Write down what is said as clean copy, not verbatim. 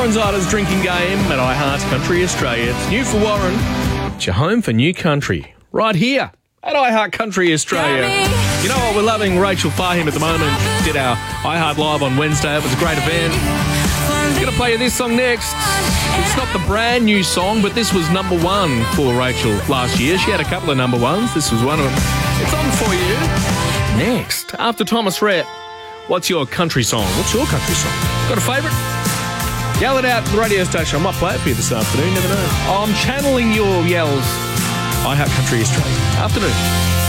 Warren Zyda's drinking game at iHeart Country Australia. It's new for Warren. It's your home for new country. Right here at iHeart Country Australia. You know what? We're loving Rachel Fahim at the moment. She did our iHeart Live on Wednesday. It was a great event. I'm going to play you this song next. It's not the brand new song, but this was number one for Rachel last year. She had a couple of number ones. This was one of them. It's on for you. Next, after Thomas Rhett, what's your country song? What's your country song? Got a favourite? Yell it out at the radio station. I might play it for you this afternoon. Never know. I'm channeling your yells. iHeart Country Australia. Afternoon.